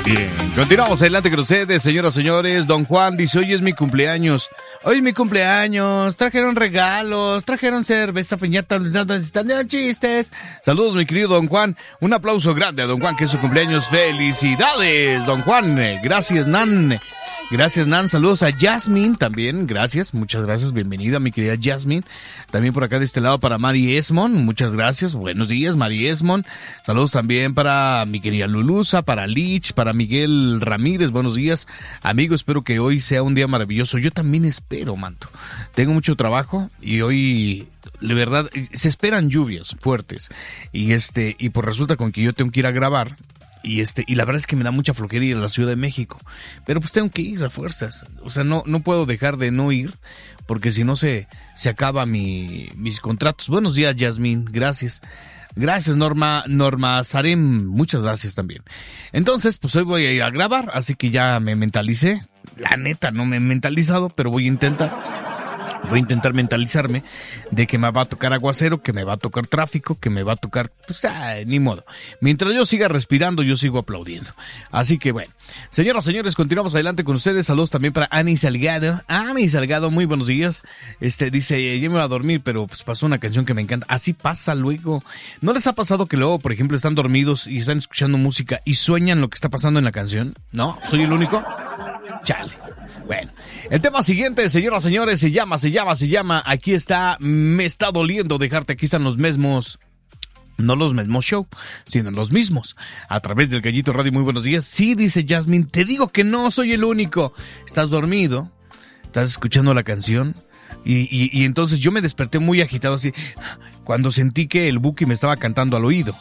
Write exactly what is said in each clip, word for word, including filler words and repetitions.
Bien, continuamos adelante con ustedes, señoras y señores. Don Juan dice, hoy es mi cumpleaños. Hoy es mi cumpleaños, trajeron regalos, trajeron cerveza, piñata, están de chistes. Saludos, mi querido Don Juan. Un aplauso grande a Don Juan, que es su cumpleaños. ¡Felicidades, Don Juan! Gracias, Nan. Gracias, Nan. Saludos a Jasmine también. Gracias, muchas gracias. Bienvenida, mi querida Jasmine. También por acá de este lado para Mari Esmond. Muchas gracias. Buenos días, Mari Esmond. Saludos también para mi querida Lulusa, para Lich, para Miguel Ramírez. Buenos días, amigo. Espero que hoy sea un día maravilloso. Yo también espero, manto. Tengo mucho trabajo y hoy, de verdad, se esperan lluvias fuertes. Y este, y pues resulta con que yo tengo que ir a grabar. Y este, y la verdad es que me da mucha flojera ir a la Ciudad de México. Pero pues tengo que ir a fuerzas. O sea, no, no puedo dejar de no ir, porque si no se, se acaba mi, mis contratos. Buenos días, Yasmín. Gracias. Gracias, Norma, Norma Sarem. Muchas gracias también. Entonces, pues hoy voy a ir a grabar, así que ya me mentalicé. La neta, no me he mentalizado, pero voy a intentar. Voy a intentar mentalizarme de que me va a tocar aguacero, que me va a tocar tráfico, que me va a tocar... Pues, ah, ni modo. Mientras yo siga respirando, yo sigo aplaudiendo. Así que, bueno. Señoras, señores, continuamos adelante con ustedes. Saludos también para Ani Salgado. Ani Salgado, muy buenos días. Este, dice, ya me voy a dormir, pero pues pasó una canción que me encanta. Así pasa luego. ¿No les ha pasado que luego, por ejemplo, están dormidos y están escuchando música y sueñan lo que está pasando en la canción? ¿No? ¿Soy el único? Chale. Bueno, el tema siguiente, señoras, señores, se llama, se llama, se llama, aquí está, me está doliendo dejarte, aquí están los mismos, no los mismos show, sino los mismos, a través del Gallito Radio. Muy buenos días. Sí, dice Jasmine, te digo que no soy el único. Estás dormido, estás escuchando la canción, y, y, y entonces yo me desperté muy agitado así, cuando sentí que el Buki me estaba cantando al oído.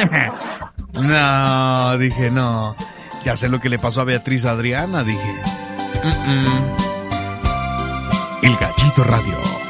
No, dije, no, ya sé lo que le pasó a Beatriz Adriana, dije... Mm-mm. El Gallito Radio.